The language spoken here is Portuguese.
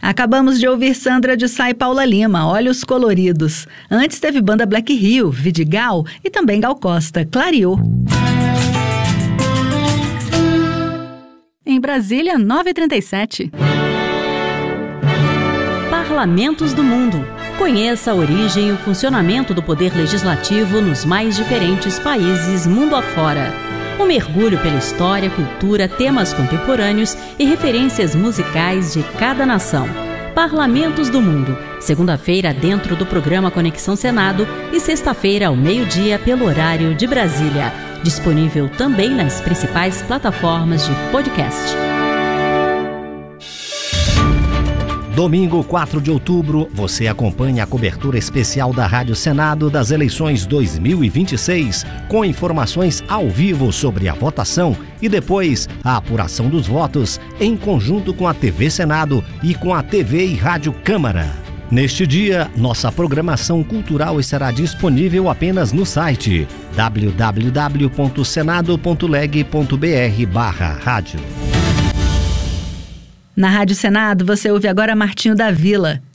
Acabamos de ouvir Sandra de Sá e Paula Lima, Olhos Coloridos. Antes teve banda Black Rio, Vidigal e também Gal Costa, Clareou. Em Brasília, 9h37. Parlamentos do Mundo. Conheça a origem e o funcionamento do poder legislativo nos mais diferentes países mundo afora. Um mergulho pela história, cultura, temas contemporâneos e referências musicais de cada nação. Parlamentos do Mundo. Segunda-feira dentro do programa Conexão Senado e sexta-feira ao meio-dia pelo horário de Brasília. Disponível também nas principais plataformas de podcast. Domingo, 4 de outubro, você acompanha a cobertura especial da Rádio Senado das eleições 2026, com informações ao vivo sobre a votação e depois a apuração dos votos, em conjunto com a TV Senado e com a TV e Rádio Câmara. Neste dia, nossa programação cultural estará disponível apenas no site www.senado.leg.br/rádio. Na Rádio Senado, você ouve agora Martinho da Vila.